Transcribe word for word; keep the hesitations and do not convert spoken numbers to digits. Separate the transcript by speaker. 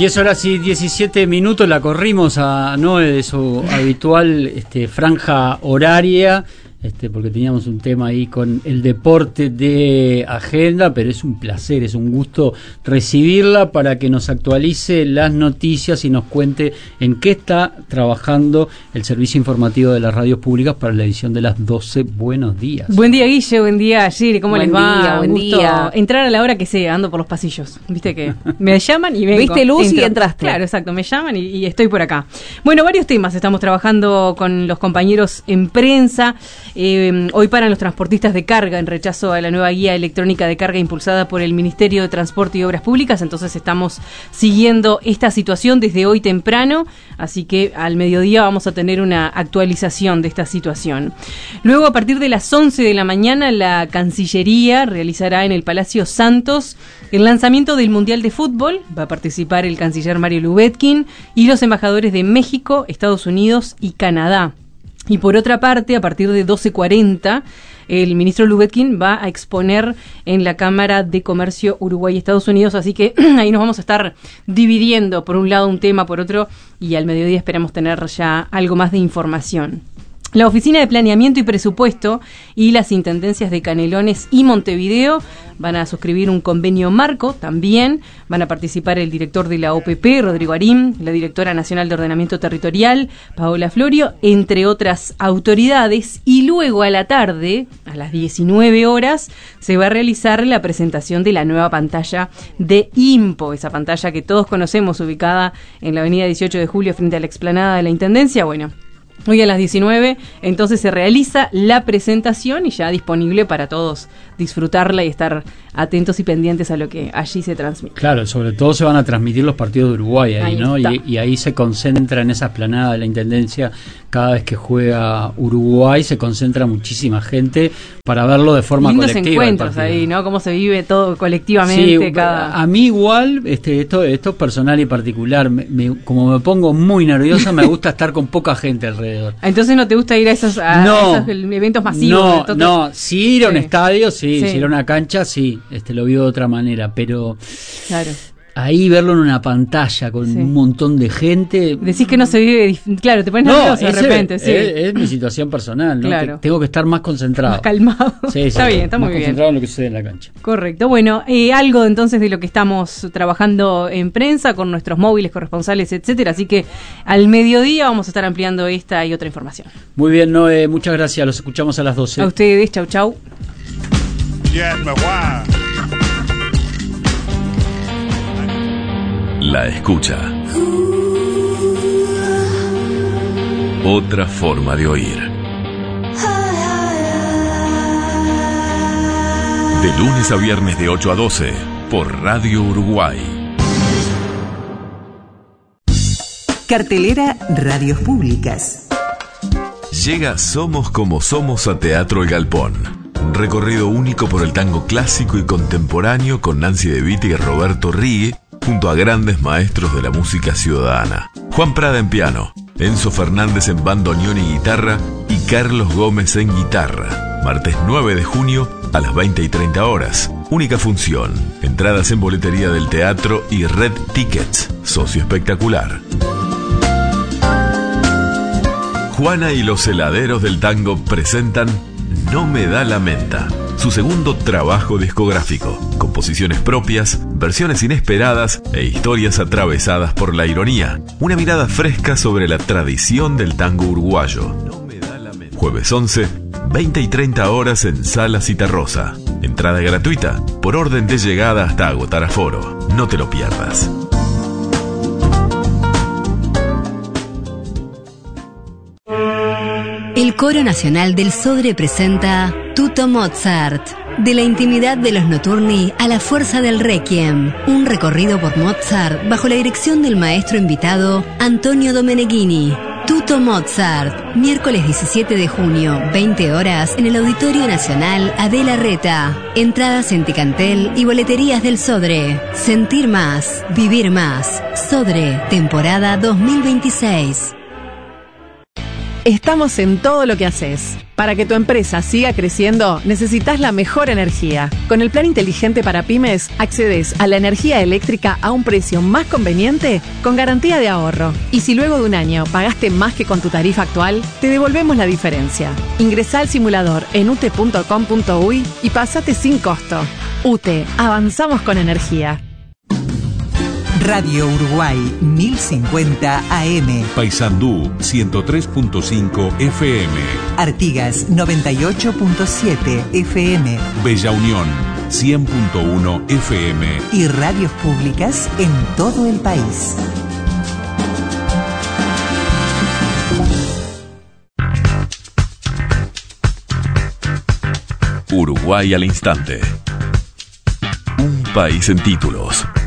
Speaker 1: diez horas y diecisiete minutos, la corrimos a Noé de su habitual este, franja horaria, este, porque teníamos un tema ahí con el deporte de agenda, pero es un placer, es un gusto recibirla para que nos actualice las noticias y nos cuente en qué está trabajando el servicio informativo de las radios públicas para la edición de las doce. Buenos días.
Speaker 2: Buen día, Guille, buen día, Giri, ¿cómo
Speaker 3: buen
Speaker 2: les va?
Speaker 3: Día, buen
Speaker 2: gusto
Speaker 3: día.
Speaker 2: Entrar a la hora que sea, ando por los pasillos. Viste que me llaman y vengo.
Speaker 3: Viste luz
Speaker 2: entro.
Speaker 3: y entraste.
Speaker 2: Claro, exacto, me llaman y, y estoy por acá. Bueno, varios temas estamos trabajando con los compañeros en prensa. Eh, hoy paran los transportistas de carga en rechazo a la nueva guía electrónica de carga impulsada por el Ministerio de Transporte y Obras Públicas, entonces estamos siguiendo esta situación desde hoy temprano, así que al mediodía vamos a tener una actualización de esta situación. Luego, a partir de las once de la mañana, la Cancillería realizará en el Palacio Santos el lanzamiento del Mundial de Fútbol. Va a participar el canciller Mario Lubetkin y los embajadores de México, Estados Unidos y Canadá. Y por otra parte, a partir de doce cuarenta, el ministro Lubetkin va a exponer en la Cámara de Comercio Uruguay y Estados Unidos, así que ahí nos vamos a estar dividiendo por un lado un tema, por otro, y al mediodía esperamos tener ya algo más de información. La Oficina de Planeamiento y Presupuesto y las Intendencias de Canelones y Montevideo van a suscribir un convenio marco también. Van a participar el director de la O P P, Rodrigo Arim, la directora nacional de Ordenamiento Territorial, Paola Florio, entre otras autoridades. Y luego a la tarde, a las diecinueve horas, se va a realizar la presentación de la nueva pantalla de IMPO, esa pantalla que todos conocemos, ubicada en la avenida dieciocho de julio frente a la explanada de la Intendencia. Bueno, hoy a las diecinueve, entonces se realiza la presentación y ya disponible para todos disfrutarla y estar atentos y pendientes a lo que allí se transmite.
Speaker 1: Claro, sobre todo se van a transmitir los partidos de Uruguay ahí,
Speaker 2: ahí
Speaker 1: ¿no? Y, y ahí se concentra en esa explanada de la Intendencia, cada vez que juega Uruguay se concentra muchísima gente para verlo de forma
Speaker 2: lindos
Speaker 1: colectiva.
Speaker 2: Encuentros ahí, ¿no? Cómo se vive todo colectivamente.
Speaker 1: Sí,
Speaker 2: cada...
Speaker 1: a mí igual, este, esto, esto es personal y particular, me, me, como me pongo muy nerviosa, me gusta estar con poca gente alrededor.
Speaker 2: Entonces no te gusta ir a esos, a
Speaker 1: no,
Speaker 2: esos eventos masivos.
Speaker 1: No,
Speaker 2: entonces...
Speaker 1: no, si ir a un
Speaker 2: sí.
Speaker 1: estadio, sí,
Speaker 2: sí,
Speaker 1: si ir a una cancha, sí, este, lo vivo de otra manera, pero
Speaker 2: claro.
Speaker 1: Ahí verlo en una pantalla con sí. un montón de gente.
Speaker 2: Decís que no se vive, claro, te pones
Speaker 1: no,
Speaker 2: nervioso de repente,
Speaker 1: es,
Speaker 2: sí.
Speaker 1: Es, es mi situación personal, ¿no?
Speaker 2: Claro.
Speaker 1: Tengo que estar más concentrado.
Speaker 2: Más calmado.
Speaker 1: Sí, sí,
Speaker 2: está bien, está
Speaker 1: más
Speaker 2: muy bien.
Speaker 1: concentrado en lo que sucede en la cancha.
Speaker 2: Correcto. Bueno, eh, algo entonces de lo que estamos trabajando en prensa con nuestros móviles corresponsales, etcétera. Así que al mediodía vamos a estar ampliando esta y otra información.
Speaker 1: Muy bien, Noé, muchas gracias. Los escuchamos a las doce.
Speaker 2: A ustedes, chau, chau.
Speaker 4: La escucha. Otra forma de oír. De lunes a viernes de ocho a doce por Radio Uruguay.
Speaker 5: Cartelera Radios Públicas.
Speaker 4: Llega Somos como Somos a Teatro El Galpón. Un recorrido único por el tango clásico y contemporáneo con Nancy De Vita y Roberto Righi, junto a grandes maestros de la música ciudadana. Juan Prada en piano, Enzo Fernández en bandoneón y guitarra y Carlos Gómez en guitarra. Martes nueve de junio a las veinte y treinta horas. Única función. Entradas en boletería del teatro y Red Tickets, socio espectacular. Juana y los heladeros del tango presentan No me da la menta, su segundo trabajo discográfico. Composiciones propias, versiones inesperadas e historias atravesadas por la ironía. Una mirada fresca sobre la tradición del tango uruguayo. Jueves once, veinte y treinta horas en Sala Citarrosa. Entrada gratuita, por orden de llegada hasta agotar aforo. No te lo pierdas.
Speaker 6: El Coro Nacional del Sodre presenta Tutto Mozart. De la intimidad de los notturni a la fuerza del requiem. Un recorrido por Mozart bajo la dirección del maestro invitado Antonio Domeneghini. Tutto Mozart. Miércoles diecisiete de junio, veinte horas, en el Auditorio Nacional Adela Reta. Entradas en Ticantel y boleterías del Sodre. Sentir más, vivir más. Sodre, temporada dos mil veintiséis.
Speaker 3: Estamos en todo lo que haces. Para que tu empresa siga creciendo, necesitas la mejor energía. Con el plan inteligente para pymes, accedes a la energía eléctrica a un precio más conveniente con garantía de ahorro. Y si luego de un año pagaste más que con tu tarifa actual, te devolvemos la diferencia. Ingresá al simulador en u t e punto com punto u y y pasate sin costo. U T E, avanzamos con energía.
Speaker 5: Radio Uruguay mil cincuenta A M.
Speaker 7: Paysandú ciento tres punto cinco F M.
Speaker 5: Artigas noventa y ocho punto siete F M.
Speaker 7: Bella Unión cien punto uno F M.
Speaker 5: Y radios públicas en todo el país.
Speaker 4: Uruguay al instante. Un país en títulos.